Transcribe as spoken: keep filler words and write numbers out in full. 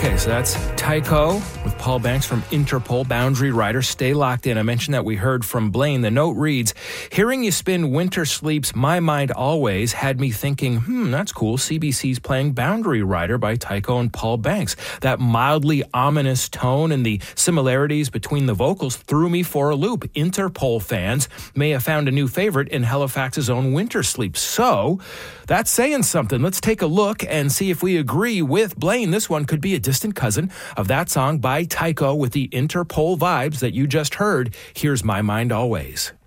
Okay, so that's Tycho with Paul Banks from Interpol, Boundary Rider. Stay locked in. I mentioned that we heard from Blaine. The note reads, hearing you spin Winter Sleep's My Mind Always had me thinking, hmm, that's cool. C B C's playing Boundary Rider by Tycho and Paul Banks. That mildly ominous tone and the similarities between the vocals threw me for a loop. Interpol fans may have found a new favorite in Halifax's own Winter Sleep. So that's saying something. Let's take a look and see if we agree with Blaine. This one could be a distant cousin of that song by Tycho with the Interpol vibes that you just heard. Here's My Mind Always.